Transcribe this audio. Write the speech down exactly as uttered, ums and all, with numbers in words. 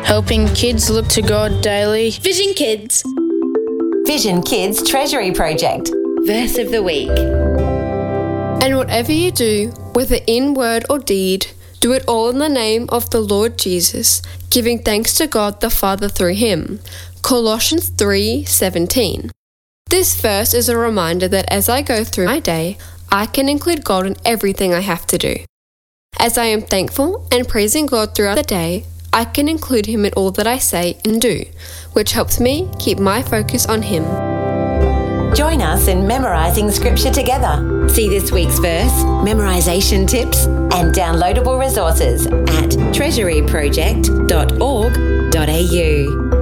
helping kids look to God daily. Vision Kids. Vision Kids Treasury Project. Verse of the week. And whatever you do, whether in word or deed, do it all in the name of the Lord Jesus, giving thanks to God the Father through him. Colossians three seventeen. This verse is a reminder that as I go through my day, I can include God in everything I have to do. As I am thankful and praising God throughout the day, I can include him in all that I say and do, which helps me keep my focus on him. Join us in memorising scripture together. See this week's verse, memorisation tips, And downloadable resources at treasury project dot org dot a u.